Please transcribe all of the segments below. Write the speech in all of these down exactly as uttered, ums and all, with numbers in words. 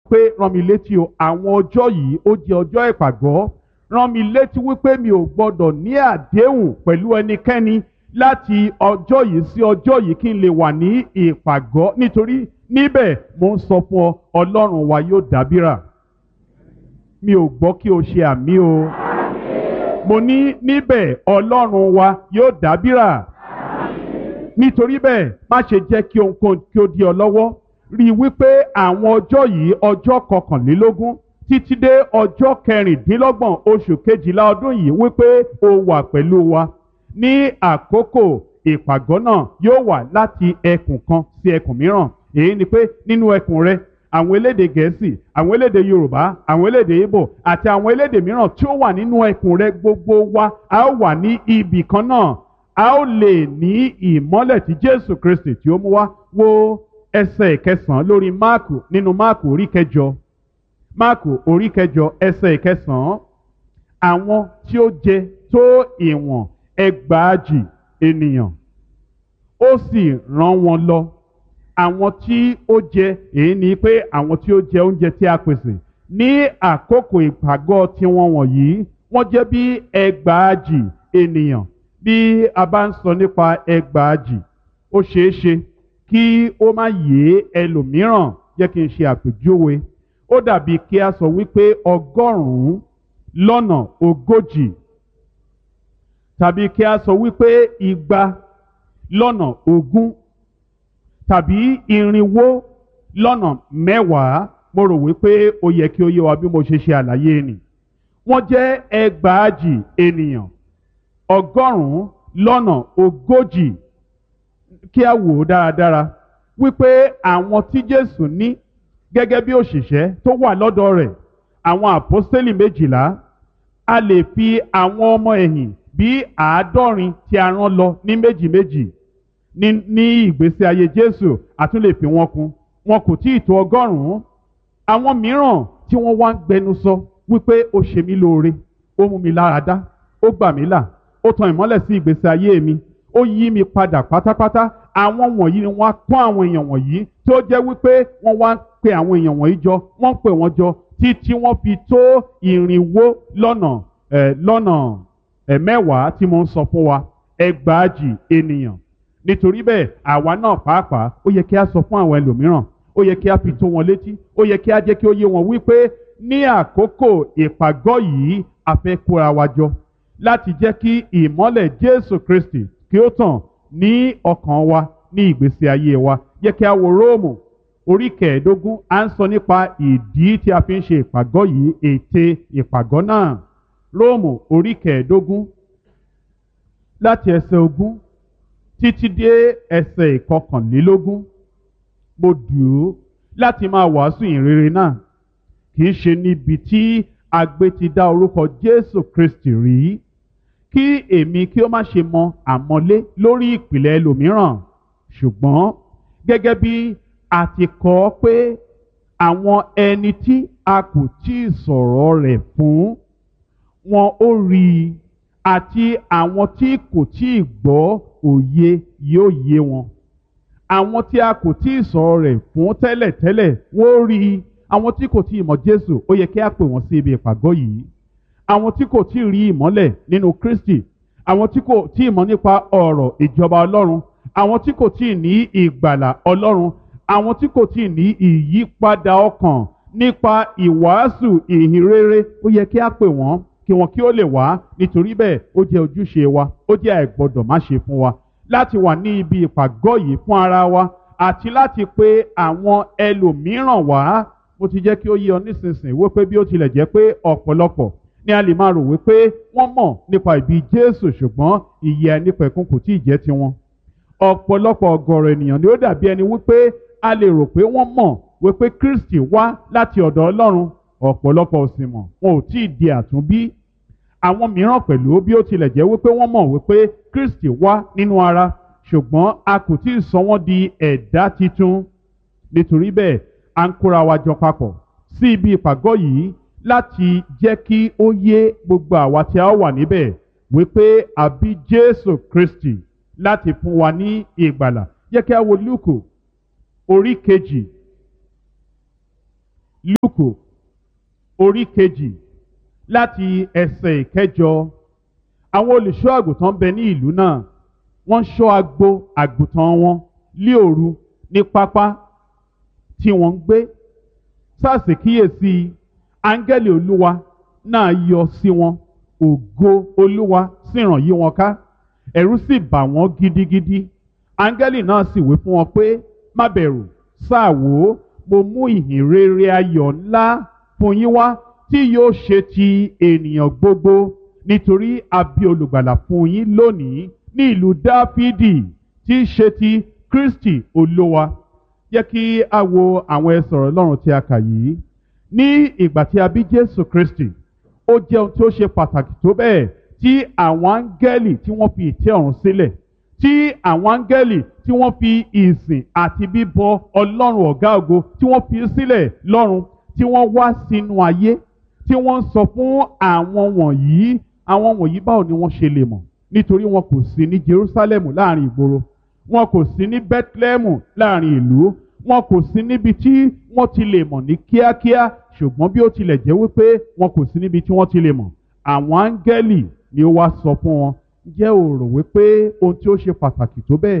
pé rán mi létí o àwọn ọjọ́ yìí ó jẹ́ ọjọ́ ìpàgọ́, rán mi létí wípé mi ò gbọdọ̀ ní àdéhùn pẹ̀lú ẹnikẹ́ni láti ọjọ́ yìí sí ọjọ́ yìí kí n lè wà ní ìpàgọ́, nítorí níbẹ̀ mo ń sọ fún ọ Ọlọ́run wa yóò dábìrà. Mi ò gbọ́ kí o ṣe àmì o. Mo ní níbẹ̀ Ọlọ́run wa yóò dábìrà. Nítorí bẹ́ẹ̀ má ṣe jẹ́ kí ohunkóhun kí ó dí ọ lọ́wọ́. Rí i wípé àwọn ọjọ́ yìí ọjọ́ kọkànlélógún títí dé ọjọ́ kẹrìndínlọ́gbọ̀n oṣù kejìlá ọdún yìí wípé o wà pẹ̀lú wa. Ní àkókò ìpàgọ́ náà yóò wà láti ẹkùn kan sí ẹkùn mìíràn. Èyí ni pé nínú ẹkùn rẹ àwọn elédè Gẹ̀ẹ́sì, àwọn elédè Yorùbá, àwọn elédè Ìgbò àti àwọn elédè mìíràn tí ó wà nínú ẹkùn rẹ gbogbo wa a ó wà ní ibì kan náà. A ó lè ní ìmọ́lẹ̀ tí Jésù Kristi tí ó mú wá. Wo ẹsẹ̀ ìkẹsàn-án lórí Máàkù nínú Máàkù orí kẹjọ. Máàkù orí kẹjọ ẹsẹ̀ ìkẹsàn-án. Àwọn tí ó jẹ tó ìwọ̀n ẹgbàajì ènìyàn ó sì rán wọn lọ. Àwọn tí ó jẹ èyí ni pé àwọn tí ó jẹ oúnjẹ tí a pèsè ní àkókò ìpàgọ́ tiwọn wọ̀nyí wọ́n jẹ́ bí ẹgbàajì ènìyàn. Bí a bá ń sọ nípa ẹgbàajì ó ṣeé ṣe kí ó má yé ẹlòmíràn. Jẹ́ kí n ṣe àpèjúwe. Ó dàbí kí a sọ wípé ọgọ́rùn-ún lọ́nà ogójì tàbí kí a sọ wípé igba lọ́nà ogún tàbí irinwó lọ́nà mẹ́wàá. Mo rò wípé ó yẹ kí ó yé wa bí mo ṣe ṣe àlàyé nì. Wọ́n jẹ́ ẹgbàajì ènìyàn ọgọ́rùn-ún lọ́nà ogójì. Kí a wò ó dáradára wípé àwọn tí Jésù ní gẹ́gẹ́ bí òṣìṣẹ́ tó wà lọ́dọ̀ rẹ̀, àwọn àpọ́stélì méjìlá, a lè fi àwọn ọmọ ẹ̀yìn bí àádọ́rin tí a rán lọ ní méjì méjì ní ní ìgbésí ayé Jésù a tún lè fi wọn kún. Wọn kò tí ì tó ọgọ́rùn-ún. Àwọn mìíràn tí wọ́n wá ń gbẹnu sọ wípé ó ṣe mí lóore, ó mú mi lára dá, ó gbà mí là, ó tan ìmọ́lẹ̀ sí ìgbésí ayé mi, ó yí mi padà pátápátá. Àwọn wọ̀nyí ni wọ́n á kọ́ àwọn èèyàn wọ̀nyí tí ó jẹ́ wípé wọ́n wá ń pe àwọn èèyàn wọ̀nyí jọ, wọ́n ń pè wọ́n jọ títí wọ́n fi tó ìrìnwó lọ́nà ẹ̀ lọ́nà ẹ̀ mẹ́wàá tí mo ń sọ fún wa, ẹgbàajì ènìyàn. Nítorí bẹ́ẹ̀ àwa náà pàápàá ó yẹ kí a sọ fún àwọn ẹlòmíràn, ó yẹ kí a fi tó wọn létí, ó yẹ kí a jẹ́ kí ó yé wọn wípé ní àkókò ìpàgọ́ yìí a fẹ́ kóra wa jọ láti jẹ́ kí ìmọ́lẹ̀ Jésù Kristi kí ó tàn ní ọkàn wa, ní ìgbésí ayé wa. Jẹ́ kí a wo Róòmù orí kẹẹ̀ẹ́dógún. À ń sọ nípa ìdí tí a fi ń ṣe ìpàgọ́ yìí, ète ìpàgọ́ náà. Róòmù orí kẹẹ̀ẹ́dógún láti ẹsẹ̀ ogún títí dé ẹsẹ̀ ìkọkànlélógún. Mo dùn ú láti máa wàásù ìrere náà, kì í ṣe níbi tí agbé ti dá orúkọ Jésù Kristi rí, kí èmi kí ó má ṣe mọ àmọ́lé lórí ìpìlẹ̀ ẹlòmíràn, ṣùgbọ́n gẹ́gẹ́ bí a ti kọ ọ́ pé àwọn ẹni tí a kò tí ì sọ̀rọ̀ rẹ̀ fún wọn ó rí i, àti àwọn tí kò tí ì gbọ́ òye yóò yé wọn. Àwọn tí a kò tí ì sọ̀rọ̀ rẹ̀ fún tẹ́lẹ̀tẹ́lẹ̀ wọ́n ó rí i. Àwọn tí kò tí ì mọ̀ Jésù ó yẹ kí a pè wọ́n sí ibi ìpàgọ́ yìí. Àwọn tí kò tí ì rí ìmọ́lẹ̀ nínú Kristi, àwọn tí kò tí ì mọ̀ nípa ọ̀rọ̀ ìjọba Ọlọ́run, àwọn tí kò tí ì ní ìgbàlà Ọlọ́run, àwọn tí kò tí ì ní ìyípadà ọkàn nípa ìwàásù ìhìnrere, ó yẹ kí a pè wọ́n kí wọn kí ó lè wá. Nítorí bẹ́ẹ̀ ó jẹ́ ojúṣe wa, ó jẹ́ àìgbọ́dọ̀ má ṣe fún wa láti wà ní ibi ìpàgọ́ yìí fún ara wa àti láti pe àwọn ẹlòmíràn wá. Mo ti jẹ́ kí ó yé ọ nísinsìnyí wípé bí ó tilẹ̀ jẹ́ pé ọ̀pọ̀lọpọ̀ ni a lè máa rò wípé wọ́n mọ̀ nípa ìbí Jésù, ṣùgbọ́n ìyè àìnípẹ̀kun kò tí ì jẹ́ tiwọn. Ọ̀pọ̀lọpọ̀ ọ̀gọ̀rọ̀ ènìyàn ni ó dàbí ẹni wípé a lè rò pé wọ́n mọ̀ wípé Kristi wá láti ọ̀dọ̀ Ọlọ́run, ọ̀pọ̀lọpọ̀ ò sì mọ̀, wọn ò tí ì di àtúnbí. Àwọn mìíràn pẹ̀lú bí ó tilẹ̀ jẹ́ wípé wọ́n mọ̀ wípé Kristi wá nínú ara, ṣùgbọ́n a kò tí ì sọ wọ́n di ẹ̀dá titun. Nítorí bẹ́ẹ̀ à ń kóra wa jọ papọ̀ sí ibi ìpàgọ́ yìí láti jẹ́ kí ó yé gbogbo àwa tí a wà níbẹ̀ wípé a bí Jésù Kristi láti fún wa ní ìgbàlà. Jẹ́ kí a wo Lúùkù orí kejì Lúùkù orí kejì láti ẹsẹ̀ ìkẹjọ. Àwọn olùṣọ́ àgùntàn bẹ ní ìlú náà, wọ́n ṣọ́ agbo àgùntàn wọn lí òru ní pápá tí wọ́n ń gbé. Sáàsì kíyèsí, áńgẹ́lì olúwa náà yọ sí wọn, ògo olúwa sì ràn yí wọn ká, ẹ̀rù sì bà wọ́n gidigidi. Áńgẹ́lì náà sì wí fún wọn pé, má bẹ̀rù, sáà wò ó, mo mú ìhìn rere ayọ̀ ńlá fún yín wá tí yóò ṣe ti ènìyàn gbogbo, nítorí a bí olùgbàlà fún yín lónìí ní ìlú Dáfídì, tí í ṣe ti Kristi olúwa. Jẹ́ kí a wo àwọn ẹsẹ̀ ọ̀rọ̀ Ọlọ́run tí a kà yìí. Ní ìgbà tí a bí Jésù Kristi, ó jẹ́ ohun tí ó ṣe pàtàkì tó bẹ́ẹ̀ tí àwọn áńgẹ́lì tí wọ́n fi ìtẹ́ ọ̀run sílẹ̀, tí àwọn áńgẹ́lì tí wọ́n fi ìsìn àti bíbọ Ọlọ́run ọ̀gá ògo tí wọ́n fi sílẹ̀ lọ́run, tí wọ́n wá sínú ayé, tí wọ́n ń sọ fún àwọn wọ̀nyí. Àwọn wọ̀nyí báwo ni wọ́n ṣe lè mọ̀? Nítorí wọn kò sí ní Jerúsálẹ́mù láàrin ìgboro, wọn kò sí ní Bẹ́tílẹ́mù láàrin ìlú, wọn kò sí níbi tí wọ́n ti lè mọ̀ ní kíákíá. Ṣùgbọ́n bí ó tilẹ̀ jẹ́ wípé wọn kò sí níbi tí wọ́n ti lè mọ̀, àwọn áńgẹ́lì ni ó wá sọ fún wọn. Ǹjẹ́ o rò wípé ohun tí ó ṣe pàtàkì tó bẹ́ẹ̀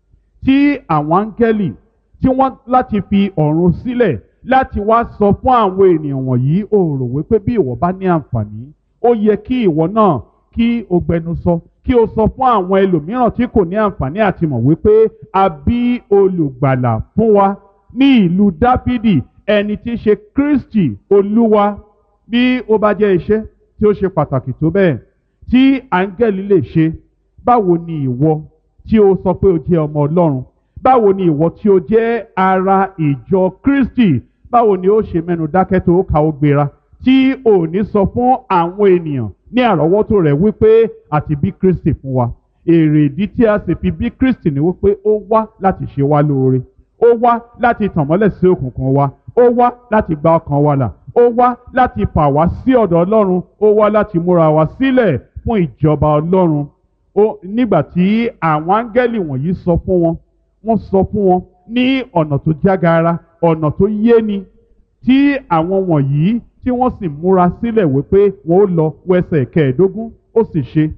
tí àwọn áńgẹ́lì tí wọ́n láti fi ọ̀run sílẹ̀ láti wá sọ fún àwọn ènìyàn wọ̀nyí, o rò wípé bí ìwọ bá ní àǹfààní, ó yẹ kí ìwọ náà kí o gbẹnu sọ, kí o sọ fún àwọn ẹlòmíràn tí kò ní àǹfààní àti mọ̀ wípé a bí olùgbàlà fún wa ní ìlú Dáfídì, ẹni tí í ṣe Kristi olúwa. Bí ó bá jẹ́ iṣẹ́ tí ó ṣe pàtàkì tó bẹ́ẹ̀ tí áńgẹ́lì lè ṣe, báwo ni ìwọ tí o sọ pé o jẹ́ ọmọ Ọlọ́run, báwo ni ìwọ tí o jẹ́ ara ìjọ Kristi, báwo ni ó ṣe mẹ́nu dákẹ́ tó kà ó gbéra, tí ò ní sọ fún àwọn ènìyàn ní àrọ́wọ́tó rẹ̀ wípé àti bí Kristi fún wa. Èrè ìdí tí a sì fi bí Kristi ni wípé ó wá láti ṣe wá lóore, ó wá láti tàn mọ́lẹ̀ sí òkùnkùn wa, ó wá láti gba ọkàn wa là, ó wá láti fà wá sí ọ̀dọ̀ Ọlọ́run, ó wá láti múra wá sílẹ̀ fún ìjọba Ọlọ́run. Ó nígbà tí àwọn áńgẹ́lì wọ̀nyí sọ fún wọn, wọ́n sọ fún wọn ní ọ̀nà tó jágara, ọ̀nà tó yéni, tí àwọn wọ̀nyí tí wọ́n sì múra sílẹ̀ wípé wọ́n ó lọ wẹsẹ̀ kẹẹ̀ẹ́dógún. Ó sì ṣe,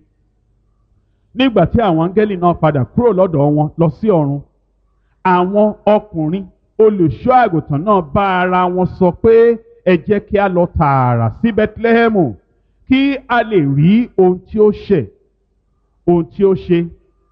nígbà tí àwọn áńgẹ́lì náà padà kúrò lọ́dọ̀ wọn lọ sí ọ̀run, àwọn ọkùnrin olùṣọ́ àgùntàn náà bá ara wọn sọ pé ẹ jẹ́ kí a lọ tààrà sí Bẹ́tílẹ́hẹ́mù kí a lè rí ohun tí ó ṣẹ̀, ohun tí ó ṣe,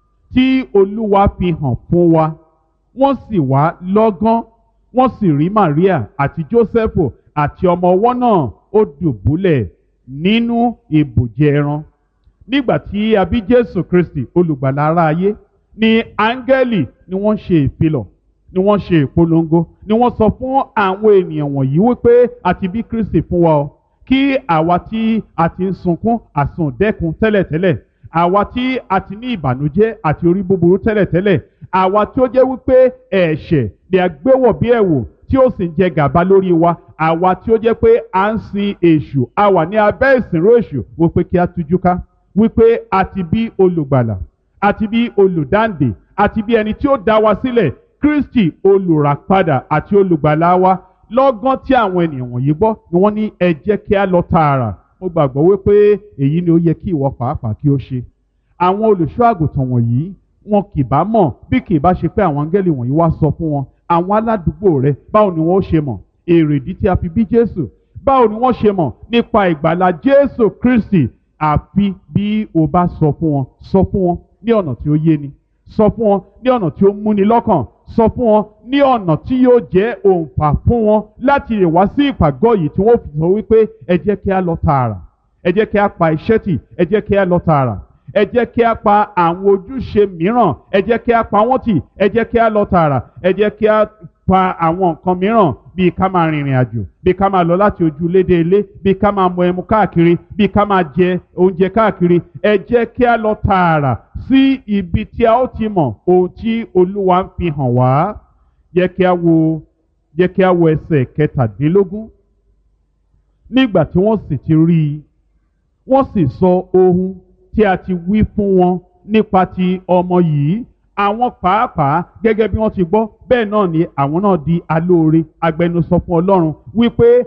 tí Olúwa fi hàn fún wa. Wọ́n sì wá lọ́gán, wọ́n sì rí Màríà àti Jósẹ́fù àti ọmọ ọwọ́ náà ó dùbúlẹ̀ nínú ibùjẹ ẹran. Nígbà tí a bí Jésù Kristi olùgbàlà ará ayé, ni áńgẹ́lì ni wọ́n ṣe ìfilọ̀, ni wọ́n ṣe ìpolongo, ni wọ́n sọ fún àwọn ènìyàn wọ̀nyí wípé àti bí Kristi fún wa o, kí àwa tí a ti ń sunkún àsundẹ́kun tẹ́lẹ̀tẹ́lẹ̀, àwa tí a ti ní ìbànújẹ́ àti orí búburú tẹ́lẹ̀tẹ́lẹ̀, àwa tí ó jẹ́ wípé ẹ̀ṣẹ̀ ni a gbé wọ̀ bí ẹ̀wù tí ó sì ń jẹ gàba lórí wa, àwa tí ó jẹ́ pé à ń sin èṣù, a wà ní abẹ́ ìsìnrú èṣù, wípé kí a tújú ká, wípé a ti bí olùgbàlà, a ti bí olùdáǹdè, a ti bí ẹni tí ó dá wa sílẹ̀, Kristi olùràpadà àti olùgbàlà wa. Lọ́gán tí àwọn ènìyàn wọ̀nyí gbọ́ ni wọ́n ní ẹ jẹ́ kí a lọ tààrà. Mo gbàgbọ́ wípé èyí ni ó yẹ kí ìwọ pàápàá kí ó ṣe. Àwọn olùṣọ́ àgùntàn wọ̀nyí wọn kì bá mọ̀ bí kì bá ṣe pé àwọn áńgẹ́lì wọ̀nyí wá sọ fún wọn. Àwọn aládùúgbò rẹ, báwo ni wọ́n ṣe mọ̀ èrèdí tí a fi bí Jésù? Báwo ni wọ́n ṣe mọ̀ nípa ìgbàlà Jésù Kristi? Àfi bí o bá sọ fún wọn, sọ fún wọn ní ọ̀nà tí ó yéni, sọ fún wọn ní ọ̀nà tí ó múni lọ́kàn, sọ fún wọn ní ọ̀nà tí yóò jẹ́ òǹfà fún wọn láti lè wá sí ìpàgọ́ yìí, tí wọ́n fi sọ wípé ẹ jẹ́ kí a lọ tààrà, ẹ jẹ́ kí a pa iṣẹ́ tì, ẹ jẹ́ kí a lọ tààrà, ẹ jẹ́ kí a pa àwọn ojúṣe mìíràn, ẹ jẹ́ kí a pa wọ́n tì, ẹ jẹ́ kí a lọ tààrà, ẹ jẹ́ kí a pa àwọn nǹkan mìíràn bíi ká máa rìnrìn àjò, bíi ká máa lọ láti ojú ilé dé ilé, bíi ká máa mu ẹmu káàkiri, bíi ká máa jẹ oúnjẹ káàkiri. Ẹ jẹ́ kí a lọ tààrà sí ibi tí a ó ti mọ̀ ohun tí Olúwa ń fi hàn wá. Jẹ́ kí a wo jẹ́ kí a wo ẹsẹ̀ kẹtàdínlógún. Nígbà tí wọ́n sì ti rí i, wọ́n sì sọ ohun tí a ti wí fún wọn nípa ti ọmọ yìí. àwọn pàápàá gẹ́gẹ́ bí wọ́n ti gbọ́ bẹ́ẹ̀ náà ni àwọn náà di alóore agbẹnusọ fún Ọlọ́run wípé